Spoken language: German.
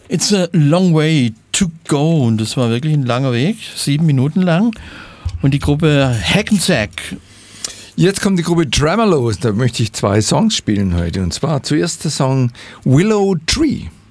It's a long way to go. Und das war wirklich ein langer Weg, 7 Minuten lang. Und die Gruppe Hackensack. Jetzt kommt die Gruppe Tremolos. Da möchte ich 2 Songs spielen heute. Und zwar zuerst der Song Willow Tree.